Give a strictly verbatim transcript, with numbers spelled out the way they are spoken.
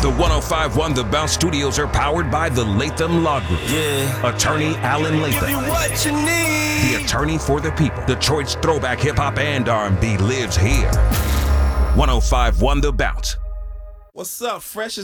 The one oh five point one The Bounce Studios are powered by the Latham Law Group. Yeah. Attorney Alan Latham. Give you what you need. The attorney for the people. Detroit's throwback hip-hop and R and B lives here. one oh five point one The Bounce. What's up, Fresh?